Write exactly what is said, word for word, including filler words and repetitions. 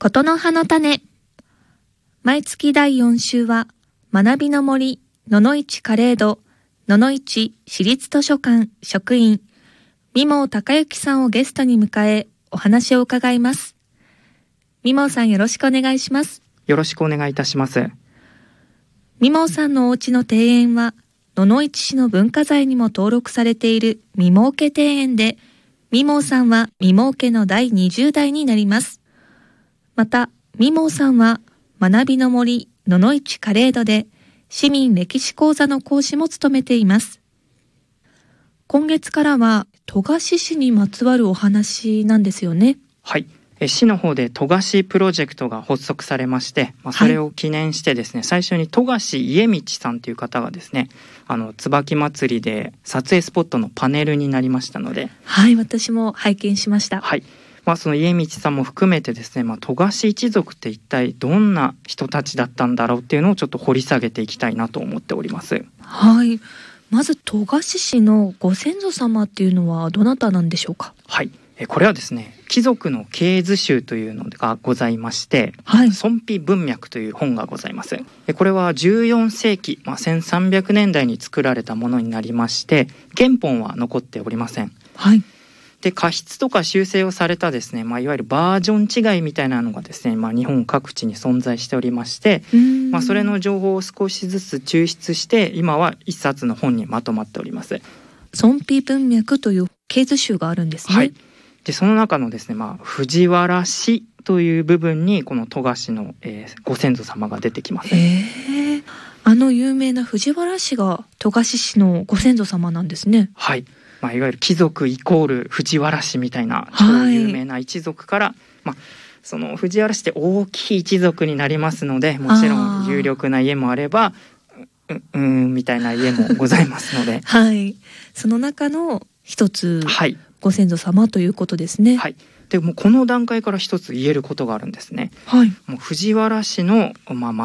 ことの葉の種。毎月だいよん週は学びの森野々市カレード野々市市立図書館職員三毛隆之さんをゲストに迎えお話を伺います。三毛さん、よろしくお願いします。 よろしくお願いいたします。 三毛さんのお家の庭園は野々市市の文化財にも登録されている三毛家庭園で、三毛さんは三毛家のだいにじゅう代になります。また三毛さんは学びの森野々市カレードで市民歴史講座の講師も務めています。今月からは戸賀市にまつわるお話なんですよね。 はい、え市の方で戸賀プロジェクトが発足されまして、まあ、それを記念してですね、はい、最初に戸賀家道さんという方がですね、あの椿祭りで撮影スポットのパネルになりましたので、 はい、私も拝見しました。 はい、まあ、その家道さんも含めてですね、まあ、戸賀一族って一体どんな人たちだったんだろうっていうのをちょっと掘り下げていきたいなと思っております。 はい、まず戸賀市のご先祖様っていうのはどなたなんでしょうか。 はい、これはですね、貴族の系図集というのがございまして、 はい、 孫妃文脈という本がございます。これはじゅうよん世紀、まあ、せんさんびゃくねんだいに作られたものになりまして、原本は残っておりません。 はい、 で加筆とか修正をされたですね、まあ、いわゆるバージョン違いみたいなのがですね、まあ、日本各地に存在しておりまして、まあ、それの情報を少しずつ抽出して今は一冊の本にまとまっております。 孫妃文脈という系図集があるんですね。 はい、でその中のですね、まあ、藤原氏という部分にこの戸賀氏の、えー、ご先祖様が出てきます。 へー、あの有名な藤原氏が戸賀氏のご先祖様なんですね。 はい、まあ、いわゆる貴族イコール藤原氏みたいな超有名な一族から、はい、まあ、その藤原氏って大きい一族になりますので、もちろん有力な家もあればう, うーんみたいな家もございますのではい、その中の一つ、 はい、 ご先祖様ということですね。 はい、でもうこの段階から一つ言えることがあるんですね。 はい、 もう藤原氏の、まあ、